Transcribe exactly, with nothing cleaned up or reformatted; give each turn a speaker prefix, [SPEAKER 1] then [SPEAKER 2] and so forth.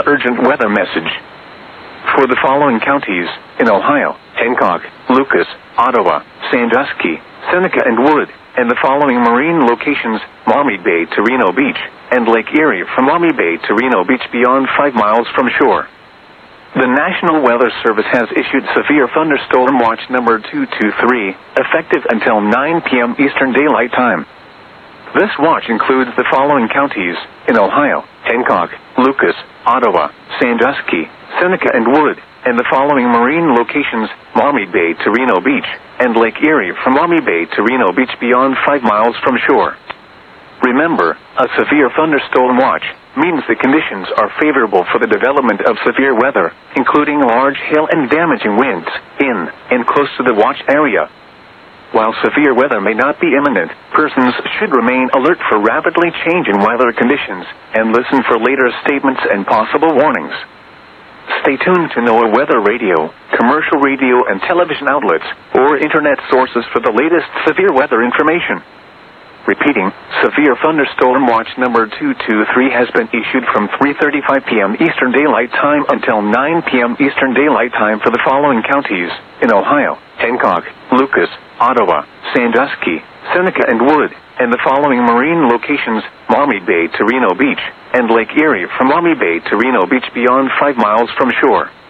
[SPEAKER 1] the urgent weather message. For the following counties in Ohio: Hancock, Lucas, Ottawa, Sandusky, Seneca, and Wood, and the following marine locations: Maumee Bay to Reno Beach, and Lake Erie from Maumee Bay to Reno Beach beyond five miles from shore. The National Weather Service has issued severe thunderstorm watch number two two three, effective until nine p.m. Eastern Daylight Time. This watch includes the following counties in Ohio: Hancock, Lucas, Ottawa, Sandusky, Seneca, and Wood, and the following marine locations: Maumee Bay to Reno Beach, and Lake Erie from Maumee Bay to Reno Beach beyond five miles from shore. Remember, a severe thunderstorm watch means the conditions are favorable for the development of severe weather, including large hail and damaging winds, in and close to the watch area. While severe weather may not be imminent, persons should remain alert for rapidly changing weather conditions and listen for later statements and possible warnings. Stay tuned to NOAA Weather Radio, commercial radio and television outlets, or internet sources for the latest severe weather information. Repeating, severe thunderstorm watch number two two three has been issued from three thirty-five p.m. Eastern Daylight Time until nine p.m. Eastern Daylight Time for the following counties in Ohio: Hancock, Lucas, Ottawa, Sandusky, Seneca, and Wood, and the following marine locations: Maumee Bay to Reno Beach, and Lake Erie from Maumee Bay to Reno Beach beyond five miles from shore.